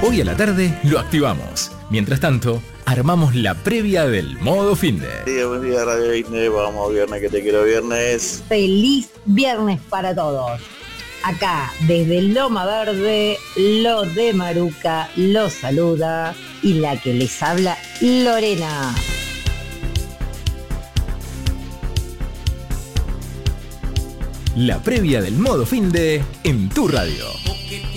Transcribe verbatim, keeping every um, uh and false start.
Hoy a la tarde lo activamos. Mientras tanto, armamos la previa del modo finde. Sí, buen día Radio Disney, vamos viernes que te quiero viernes. Feliz viernes para todos. Acá, desde Loma Verde, lo de Maruca, lo saluda y la que les habla, Lorena. La previa del modo finde en tu radio.